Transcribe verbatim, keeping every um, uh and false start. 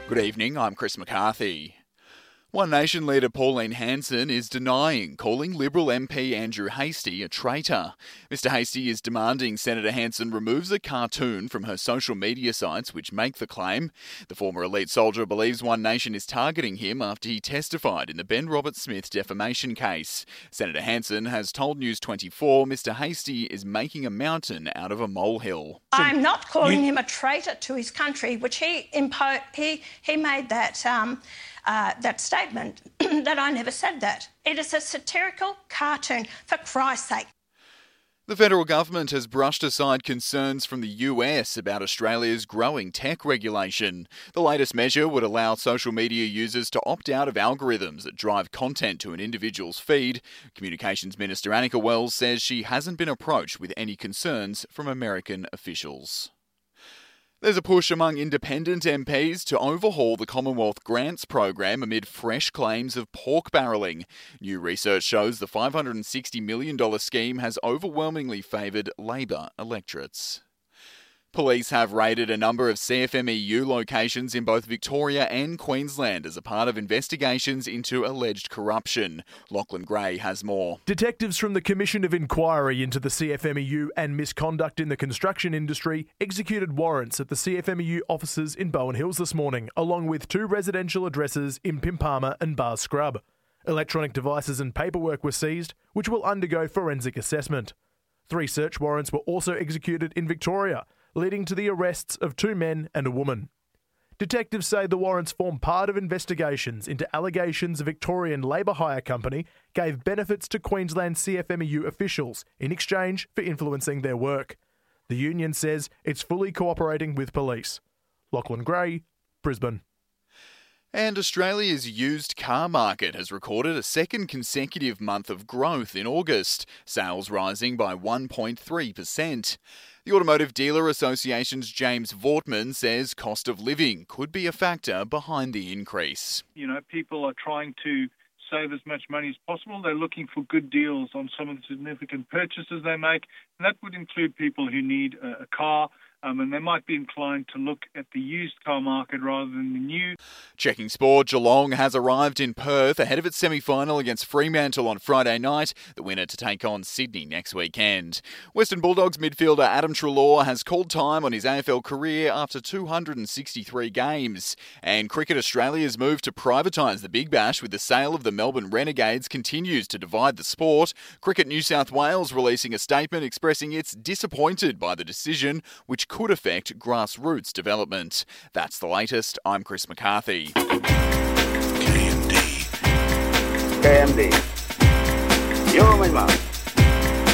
Good evening, I'm Chris McCarthy. One Nation leader Pauline Hanson is denying calling Liberal M P Andrew Hastie a traitor. Mister Hastie is demanding Senator Hanson removes a cartoon from her social media sites which make the claim. The former elite soldier believes One Nation is targeting him after he testified in the Ben Roberts-Smith defamation case. Senator Hanson has told News twenty-four Mister Hastie is making a mountain out of a molehill. I'm not calling him a traitor to his country, which he impo- he he made that um, uh, that statement that I never said that. It is a satirical cartoon, for Christ's sake. The federal government has brushed aside concerns from the U S about Australia's growing tech regulation. The latest measure would allow social media users to opt out of algorithms that drive content to an individual's feed. Communications Minister Annika Wells says she hasn't been approached with any concerns from American officials. There's a push among independent M Ps to overhaul the Commonwealth Grants program amid fresh claims of pork barrelling. New research shows the five hundred sixty million dollars scheme has overwhelmingly favoured Labor electorates. Police have raided a number of C F M E U locations in both Victoria and Queensland as a part of investigations into alleged corruption. Lachlan Gray has more. Detectives from the Commission of Inquiry into the C F M E U and misconduct in the construction industry executed warrants at the C F M E U offices in Bowen Hills this morning, along with two residential addresses in Pimpama and Bar Scrub. Electronic devices and paperwork were seized, which will undergo forensic assessment. Three search warrants were also executed in Victoria, leading to the arrests of two men and a woman. Detectives say the warrants form part of investigations into allegations a Victorian labour hire company gave benefits to Queensland C F M E U officials in exchange for influencing their work. The union says it's fully cooperating with police. Lachlan Gray, Brisbane. And Australia's used car market has recorded a second consecutive month of growth in August, sales rising by one point three percent. The Automotive Dealer Association's James Vortman says cost of living could be a factor behind the increase. You know, people are trying to save as much money as possible. They're looking for good deals on some of the significant purchases they make, and that would include people who need a, a car. Um, and they might be inclined to look at the used car market rather than the new. Checking sport, Geelong has arrived in Perth ahead of its semi-final against Fremantle on Friday night, the winner to take on Sydney next weekend. Western Bulldogs midfielder Adam Treloar has called time on his A F L career after two hundred sixty-three games. And Cricket Australia's move to privatise the Big Bash with the sale of the Melbourne Renegades continues to divide the sport. Cricket New South Wales releasing a statement expressing it's disappointed by the decision, which could affect grassroots development. That's the latest. I'm Chris McCarthy. K M D. K M D. Yo, my man.